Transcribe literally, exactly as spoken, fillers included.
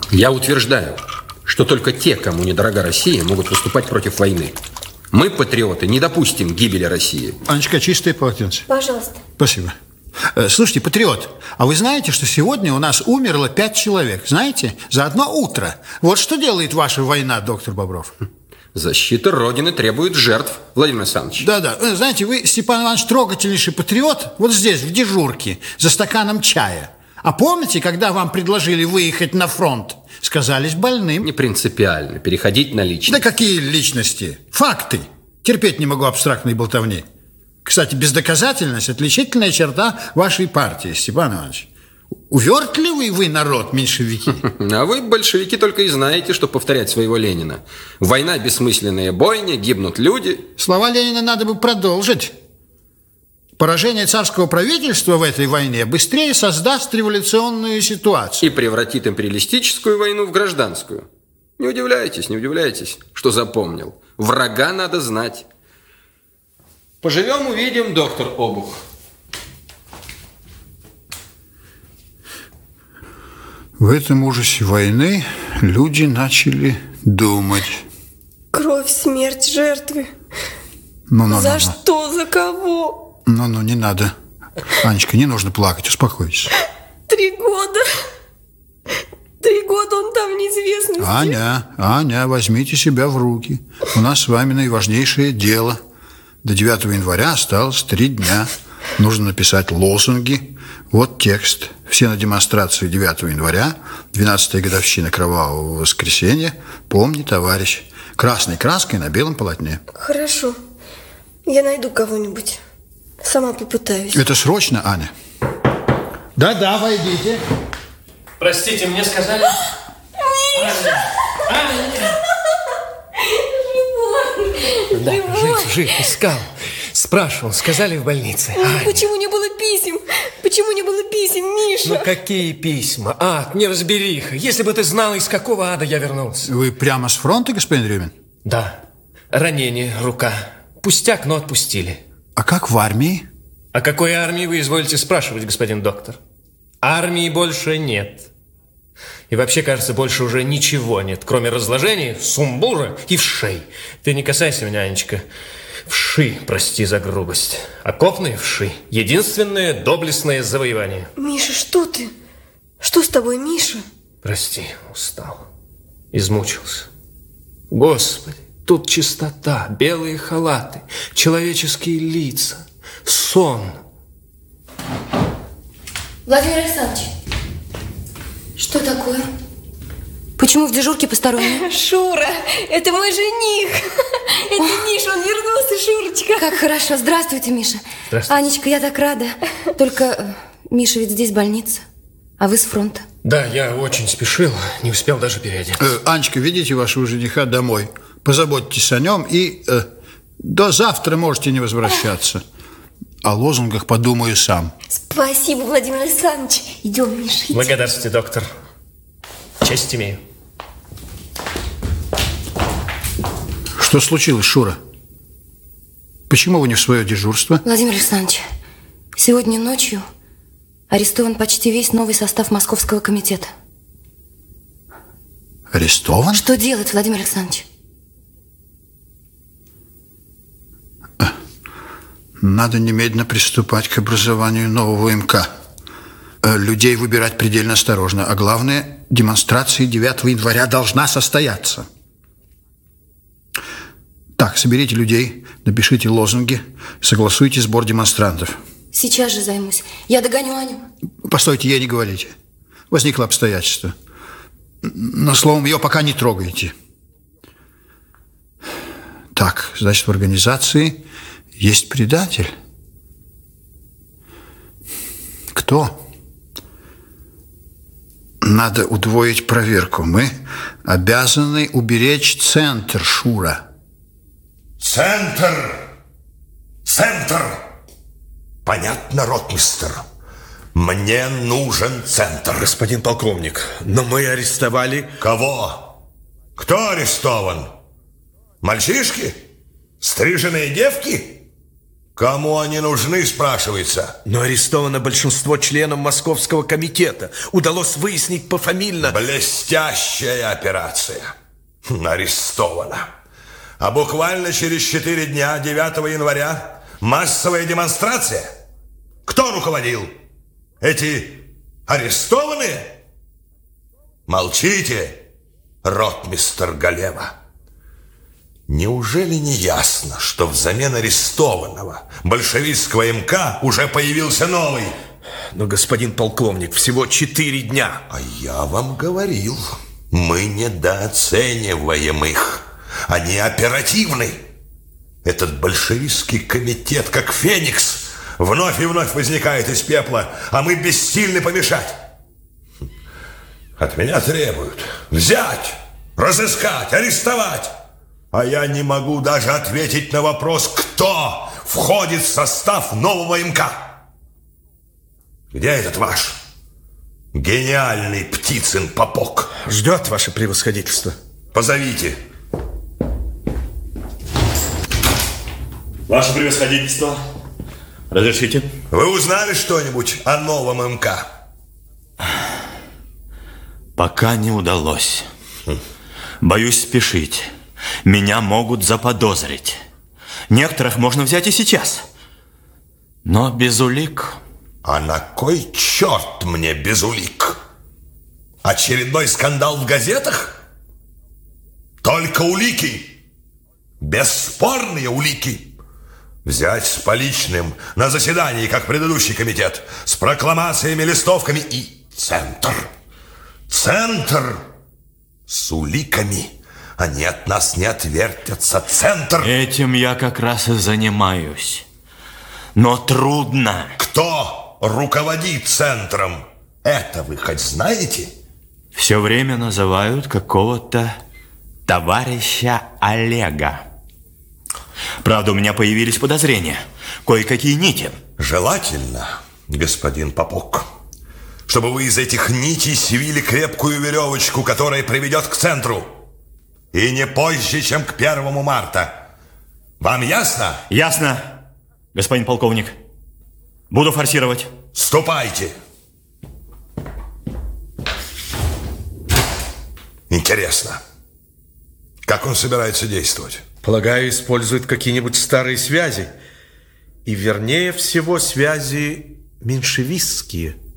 Я утверждаю, что только те, кому недорога Россия, могут выступать против войны. Мы, патриоты, не допустим гибели России. Анечка, чистое полотенце. Пожалуйста. Спасибо. Слушайте, патриот, а вы знаете, что сегодня у нас умерло пять человек? Знаете? За одно утро. Вот что делает ваша война, доктор Бобров? Защита Родины требует жертв, Владимир Александрович. Да-да. Знаете, вы, Степан Иванович, трогательнейший патриот вот здесь, в дежурке, за стаканом чая. А помните, когда вам предложили выехать на фронт? Сказались больным. Не принципиально. Переходить на личность. Да какие личности? Факты. Терпеть не могу абстрактной болтовни. Кстати, бездоказательность – отличительная черта вашей партии, Степан Иванович. Увертливый вы народ, меньшевики. А вы, большевики, только и знаете, что повторять своего Ленина. Война – бессмысленная бойня, гибнут люди. Слова Ленина надо бы продолжить. Поражение царского правительства в этой войне быстрее создаст революционную ситуацию. И превратит империалистическую войну в гражданскую. Не удивляйтесь, не удивляйтесь, что запомнил. Врага надо знать. Поживем, увидим, доктор Обух. В этом ужасе войны люди начали думать. Кровь, смерть, жертвы. Ну, ну, за ну, что, ну. За кого? Ну-ну, не надо. Анечка, не нужно плакать, успокойся. Три года. Три года он там в неизвестности. Аня, Аня, возьмите себя в руки. У нас с вами наиважнейшее дело. До девятого января осталось три дня. Нужно написать лозунги. Вот текст. Все на демонстрации девятого января, двенадцатая годовщина кровавого воскресенья. Помни, товарищ. Красной краской на белом полотне. Хорошо. Я найду кого-нибудь. Сама попытаюсь. Это срочно, Аня? Да-да, войдите. Простите, мне сказали... Миша! Аня! Живой! Да, жив, жив, искал. Спрашивал, сказали в больнице. Ой, почему не было писем? Почему не было писем, Миша? Ну какие письма? Ад, неразбериха. Если бы ты знала, из какого ада я вернулся. Вы прямо с фронта, господин Рюмин? Да. Ранение, рука. Пустяк, но отпустили. А как в армии? О какой армии вы изволите спрашивать, господин доктор? Армии больше нет. И вообще, кажется, больше уже ничего нет, кроме разложения, сумбура и вшей. Ты не касайся меня, Анечка. Вши, прости за грубость. Окопные вши. Единственное доблестное завоевание. Миша, что ты? Что с тобой, Миша? Прости, устал. Измучился. Господи, тут чистота, белые халаты, человеческие лица, сон. Владимир Александрович, что такое? Почему в дежурке посторонний? Шура, это мой жених. Это Миша, он вернулся, Шурочка. Как хорошо. Здравствуйте, Миша. Здравствуйте. Анечка, я так рада. Только, Миша, ведь здесь больница, а вы с фронта. Да, я очень спешил, не успел даже переодеться. Э, Анечка, ведите вашего жениха домой. Позаботьтесь о нем и э, до завтра можете не возвращаться. О лозунгах подумаю сам. Спасибо, Владимир Александрович. Идем, Миша, идем. Благодарствуйте, доктор. Честь имею. Что случилось, Шура? Почему вы не в свое дежурство? Владимир Александрович, сегодня ночью арестован почти весь новый состав Московского комитета. Арестован? Что делать, Владимир Александрович? Надо немедленно приступать к образованию нового МК. Людей выбирать предельно осторожно. А главное, демонстрация девятого января должна состояться. Так, соберите людей, напишите лозунги, согласуйте сбор демонстрантов. Сейчас же займусь. Я догоню Аню. Постойте, ей не говорите. Возникло обстоятельство. Но, словом, ее пока не трогайте. Так, значит, в организации есть предатель. Кто? Надо удвоить проверку. Мы обязаны уберечь центр, Шура. Центр! Центр! Понятно, ротмистр. Мне нужен центр. Господин полковник, но мы арестовали... Кого? Кто арестован? Мальчишки? Стриженные девки? Кому они нужны, спрашивается? Но арестовано большинство членов Московского комитета. Удалось выяснить пофамильно. Блестящая операция. Арестовано. А буквально через четыре дня, девятого января, массовая демонстрация. Кто руководил? Эти арестованные? Молчите, ротмистр Галева. Неужели не ясно, что взамен арестованного большевистского МК уже появился новый? Но, господин полковник, всего четыре дня. А я вам говорил, мы недооцениваем их. Они оперативны. Этот большевистский комитет, как феникс, вновь и вновь возникает из пепла, а мы бессильны помешать. От меня требуют взять, разыскать, арестовать. А я не могу даже ответить на вопрос, кто входит в состав нового МК. Где этот ваш гениальный Птицын Попок? Ждет, ваше превосходительство. Позовите. Ваше превосходительство, разрешите? Вы узнали что-нибудь о новом МК? Пока не удалось. Боюсь спешить. Меня могут заподозрить. Некоторых можно взять и сейчас. Но без улик... А на кой черт мне без улик? Очередной скандал в газетах? Только улики. Бесспорные улики. Взять с поличным на заседании, как предыдущий комитет, с прокламациями, листовками и центр. Центр с уликами. Они от нас не отвертятся. Центр. Этим я как раз и занимаюсь. Но трудно. Кто руководит центром? Это вы хоть знаете? Все время называют какого-то товарища Олега. Правда, у меня появились подозрения. Кое-какие нити. Желательно, господин Попок, чтобы вы из этих нитей свили крепкую веревочку, которая приведет к центру. И не позже, чем к первому марта. Вам ясно? Ясно, господин полковник. Буду форсировать. Ступайте. Интересно, как он собирается действовать? Полагаю, использует какие-нибудь старые связи. И вернее всего связи меньшевистские.